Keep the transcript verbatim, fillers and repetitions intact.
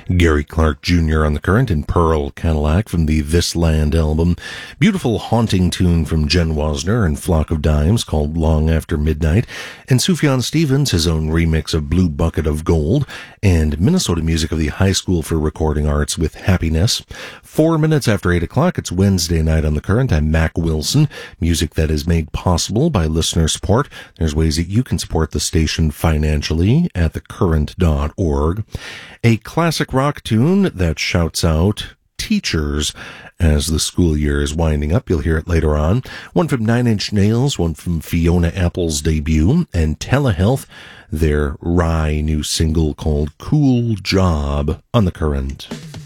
Gary Clark Junior on the Current and Pearl Cadillac from the This Land album. Beautiful haunting tune from Jen Wasner and Flock of Dimes called Long After Midnight. And Sufjan Stevens, his own remix of Blue Bucket of Gold. And Minnesota music of the High School for Recording Arts with Happiness. Four minutes after eight o'clock, it's Wednesday night on the Current. I'm Mac Wilson. Music that is made possible by listener support. There's ways that you can support the station financially at the current dot org. A classic rock tune that shouts out teachers as the school year is winding up. You'll hear it later on. One from Nine Inch Nails, one from Fiona Apple's debut, and Telehealth, their Rye new single called Cool Job on the Current.